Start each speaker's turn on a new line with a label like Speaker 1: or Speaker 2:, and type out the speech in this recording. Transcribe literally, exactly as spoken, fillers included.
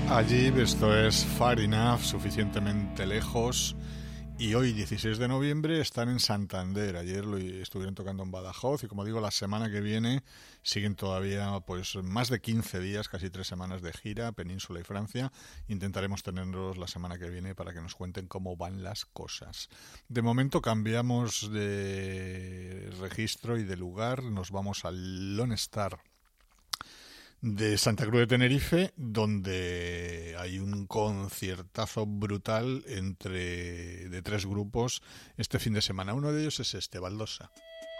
Speaker 1: Allí, esto es Far Enough, suficientemente lejos. Y hoy, dieciséis de noviembre, están en Santander. Ayer lo estuvieron tocando en Badajoz y, como digo, la semana que viene siguen todavía pues más de quince días, casi tres semanas de gira, Península y Francia. Intentaremos tenerlos la semana que viene para que nos cuenten cómo van las cosas. De momento cambiamos de registro y de lugar. Nos vamos al Lone Star de Santa Cruz de Tenerife, donde hay un conciertazo brutal entre de tres grupos este fin de semana. Uno de ellos es este, Baldosa.